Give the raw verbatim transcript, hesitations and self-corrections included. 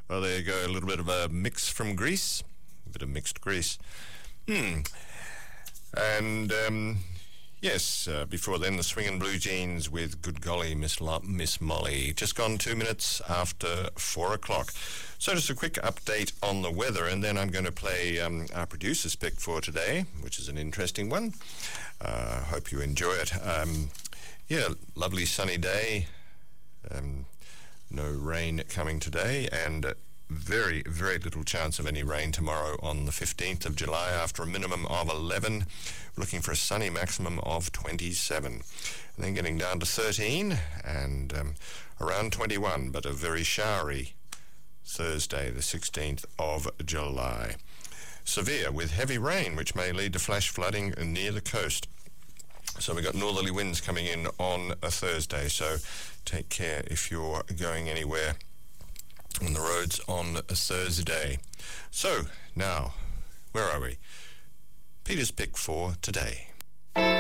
Well, there you go, a little bit of a mix from Greece, a bit of mixed Greece. Hmm. And, um, yes, uh, before then, the Swingin' Blue Jeans with Good Golly, Miss Lo- Miss Molly. Just gone two minutes after four o'clock. So just a quick update on the weather, and then I'm going to play um, our producer's pick for today, which is an interesting one. Uh, hope you enjoy it. Um, yeah, lovely sunny day. Um, no rain coming today, and uh, very, very little chance of any rain tomorrow on the fifteenth of July after a minimum of eleven. We're looking for a sunny maximum of twenty-seven. And then getting down to thirteen and um, around twenty-one, but a very showery Thursday, the sixteenth of July. Severe with heavy rain, which may lead to flash flooding near the coast. So we've got northerly winds coming in on a Thursday, so take care if you're going anywhere on the roads on a Thursday. So, now, where are we? Peter's pick for today.